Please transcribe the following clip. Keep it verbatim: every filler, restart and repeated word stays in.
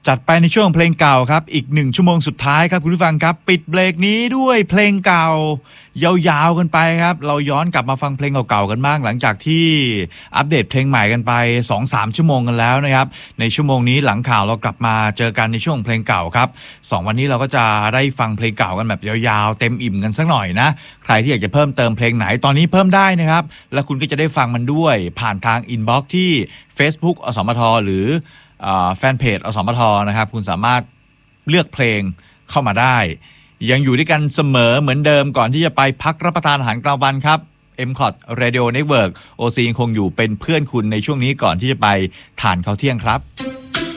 จัดไปในช่วงเพลงเก่าครับอีกหนึ่งชั่วโมงสุดท้ายครับคุณผู้ฟังครับปิดเบรกนี้ด้วยเพลงเก่ายาวๆกันไปครับเราย้อนกลับมาฟังเพลงเก่าๆกันบ้างหลังจากที่อัปเดตเพลงใหม่กันไป สองถึงสาม ชั่วโมงกันแล้วนะครับในชั่วโมงนี้หลังข่าวเรากลับมาเจอกันในช่วงเพลงเก่าครับสองวันนี้เราก็จะได้ฟังเพลงเก่ากันแบบยาวๆเต็มอิ่มกันสักหน่อยนะใครที่อยากจะเพิ่มเติมเพลงไหนตอนนี้เพิ่มได้นะครับและคุณก็จะได้ฟังมันด้วยผ่านทางอินบ็อกซ์ที่ Facebook อสมทหรือแฟนเพจอสมทนะครับคุณสามารถเลือกเพลงเข้ามาได้ยังอยู่ด้วยกันเสมอเหมือนเดิมก่อนที่จะไปพักรับประทานอาหารกลางวันครับ เอ็ม ซี โอ ที Radio Network โอ ซี ยังคงอยู่เป็นเพื่อนคุณในช่วงนี้ก่อนที่จะไปทานข้าวเที่ยงครับ